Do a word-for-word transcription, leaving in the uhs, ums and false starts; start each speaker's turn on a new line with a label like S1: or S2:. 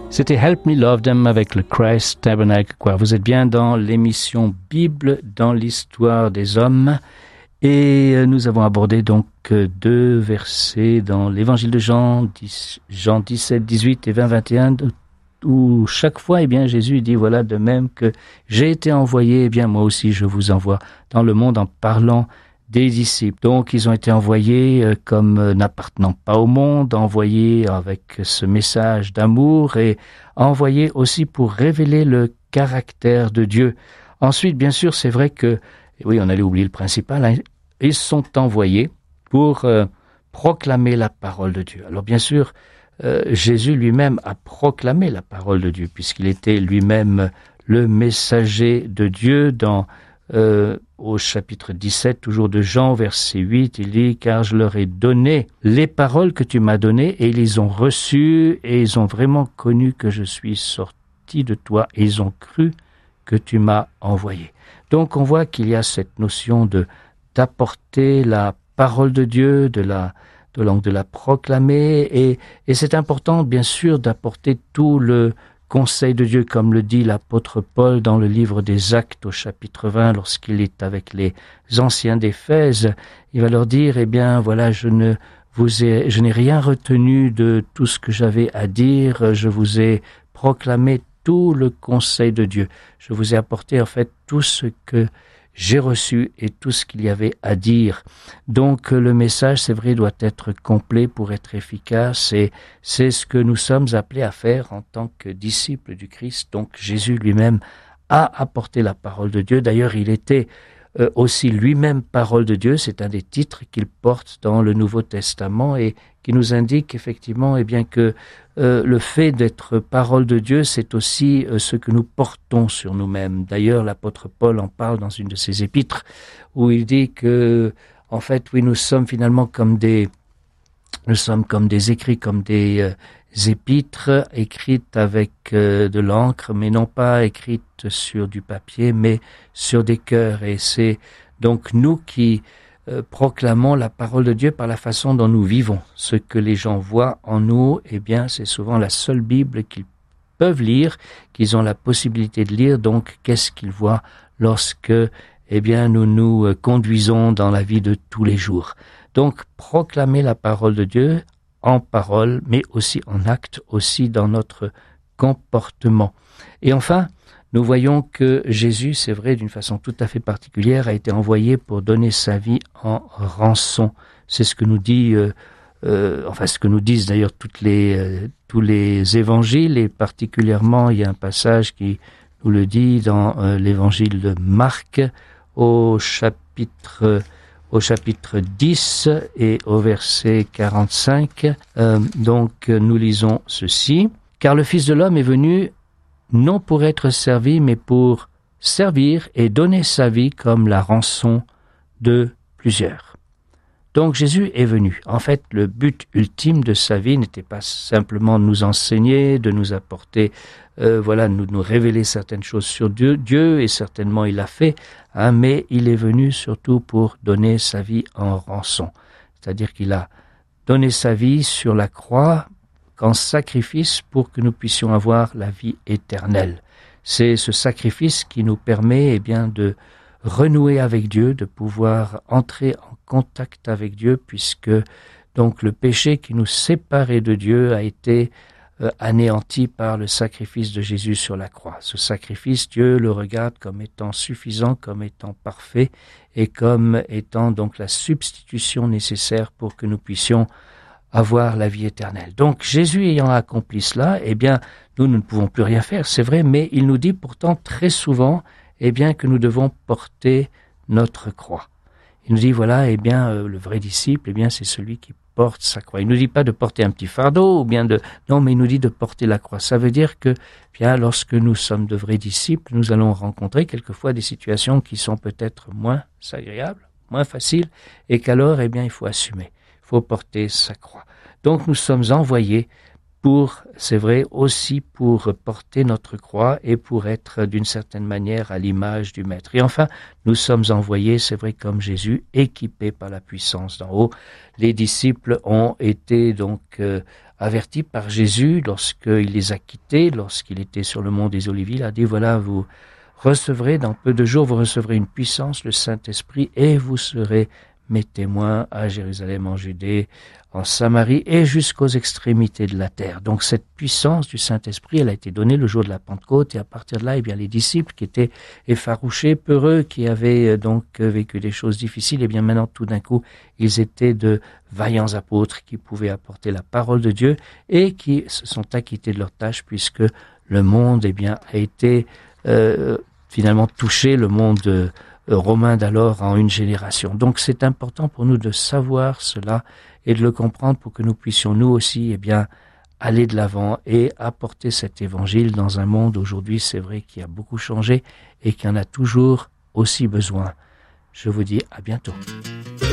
S1: C'était Help Me Love Them avec le Christ Tabernacle Choir. Vous êtes bien dans l'émission Bible dans l'histoire des hommes et nous avons abordé donc deux versets dans l'évangile de Jean, Jean dix-sept, dix-huit et vingt, vingt et un, où chaque fois, eh bien, Jésus dit, voilà, de même que j'ai été envoyé, eh bien, moi aussi je vous envoie dans le monde en parlant des disciples. Donc, ils ont été envoyés euh, comme euh, n'appartenant pas au monde, envoyés avec ce message d'amour et envoyés aussi pour révéler le caractère de Dieu. Ensuite, bien sûr, c'est vrai que, oui, on allait oublier le principal, hein, ils sont envoyés pour euh, proclamer la parole de Dieu. Alors, bien sûr, euh, Jésus lui-même a proclamé la parole de Dieu, puisqu'il était lui-même le messager de Dieu dans Euh, au chapitre dix-sept, toujours de Jean, verset huit, il dit « Car je leur ai donné les paroles que tu m'as données, et ils les ont reçues, et ils ont vraiment connu que je suis sorti de toi, et ils ont cru que tu m'as envoyé. » Donc on voit qu'il y a cette notion de d'apporter la parole de Dieu, de la de, la, de la proclamer, et, et c'est important, bien sûr, d'apporter tout le conseil de Dieu, comme le dit l'apôtre Paul dans le livre des Actes au chapitre vingt, lorsqu'il est avec les anciens d'Éphèse, il va leur dire, eh bien, voilà, je ne vous ai, je n'ai rien retenu de tout ce que j'avais à dire, je vous ai proclamé tout le conseil de Dieu. Je vous ai apporté, en fait, tout ce que j'ai reçu et tout ce qu'il y avait à dire. Donc le message, c'est vrai, doit être complet pour être efficace et c'est ce que nous sommes appelés à faire en tant que disciples du Christ. Donc Jésus lui-même a apporté la parole de Dieu. D'ailleurs, il était euh, aussi lui-même parole de Dieu. C'est un des titres qu'il porte dans le Nouveau Testament et qui nous indique effectivement eh bien, que euh, le fait d'être parole de Dieu, c'est aussi euh, ce que nous portons sur nous-mêmes. D'ailleurs, l'apôtre Paul en parle dans une de ses épîtres, où il dit que, en fait, oui, nous sommes finalement comme des, nous sommes comme des écrits, comme des euh, épîtres écrites avec euh, de l'encre, mais non pas écrites sur du papier, mais sur des cœurs. Et c'est donc nous qui Euh, proclamons la parole de Dieu par la façon dont nous vivons. Ce que les gens voient en nous, eh bien, c'est souvent la seule Bible qu'ils peuvent lire, qu'ils ont la possibilité de lire. Donc, qu'est-ce qu'ils voient lorsque, eh bien, nous nous conduisons dans la vie de tous les jours? Donc, proclamer la parole de Dieu en parole, mais aussi en acte, aussi dans notre comportement. Et enfin, nous voyons que Jésus, c'est vrai, d'une façon tout à fait particulière, a été envoyé pour donner sa vie en rançon. C'est ce que nous dit, euh, euh, enfin ce que nous disent d'ailleurs toutes les, euh, tous les évangiles, et particulièrement il y a un passage qui nous le dit dans euh, l'évangile de Marc au chapitre au chapitre dix et au verset quarante-cinq. Euh, donc nous lisons ceci: Car le Fils de l'homme est venu non pour être servi, mais pour servir et donner sa vie comme la rançon de plusieurs. Donc Jésus est venu. En fait, le but ultime de sa vie n'était pas simplement de nous enseigner, de nous apporter, euh, voilà, nous, nous révéler certaines choses sur Dieu, Dieu, et certainement il l'a fait, hein, mais il est venu surtout pour donner sa vie en rançon. C'est-à-dire qu'il a donné sa vie sur la croix qu'en sacrifice pour que nous puissions avoir la vie éternelle. C'est ce sacrifice qui nous permet eh bien, de renouer avec Dieu, de pouvoir entrer en contact avec Dieu, puisque donc le péché qui nous séparait de Dieu a été euh, anéanti par le sacrifice de Jésus sur la croix. Ce sacrifice, Dieu le regarde comme étant suffisant, comme étant parfait, et comme étant donc la substitution nécessaire pour que nous puissions avoir la vie éternelle. Donc, Jésus ayant accompli cela, eh bien, nous, nous ne pouvons plus rien faire, c'est vrai, mais il nous dit pourtant très souvent, eh bien, que nous devons porter notre croix. Il nous dit, voilà, eh bien, euh, le vrai disciple, eh bien, c'est celui qui porte sa croix. Il ne nous dit pas de porter un petit fardeau, ou bien de, non, mais il nous dit de porter la croix. Ça veut dire que, bien, lorsque nous sommes de vrais disciples, nous allons rencontrer quelquefois des situations qui sont peut-être moins agréables, moins faciles, et qu'alors, eh bien, il faut assumer. Il faut porter sa croix. Donc nous sommes envoyés pour, c'est vrai, aussi pour porter notre croix et pour être d'une certaine manière à l'image du Maître. Et enfin, nous sommes envoyés, c'est vrai, comme Jésus, équipés par la puissance d'en haut. Les disciples ont été donc euh, avertis par Jésus lorsqu'il les a quittés, lorsqu'il était sur le mont des Oliviers. Il a dit, voilà, vous recevrez, dans peu de jours, vous recevrez une puissance, le Saint-Esprit, et vous serez mes témoins à Jérusalem, en Judée, en Samarie et jusqu'aux extrémités de la terre. Donc cette puissance du Saint-Esprit, elle a été donnée le jour de la Pentecôte, et à partir de là, eh bien les disciples qui étaient effarouchés, peureux, qui avaient donc vécu des choses difficiles, eh bien maintenant tout d'un coup, ils étaient de vaillants apôtres qui pouvaient apporter la parole de Dieu et qui se sont acquittés de leur tâche, puisque le monde eh bien a été euh, finalement touché, le monde euh, romain d'alors, en une génération. Donc c'est important pour nous de savoir cela et de le comprendre pour que nous puissions nous aussi eh bien aller de l'avant et apporter cet évangile dans un monde aujourd'hui, c'est vrai, qui a beaucoup changé et qui en a toujours aussi besoin. Je vous dis à bientôt.